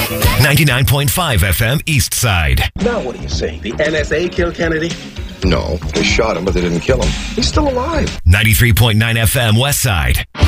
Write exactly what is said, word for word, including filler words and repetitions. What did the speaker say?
ninety-nine point five F M East Side. Now what are you saying? The N S A killed Kennedy? No, they shot him, but they didn't kill him. He's still alive. ninety-three point nine F M West Side.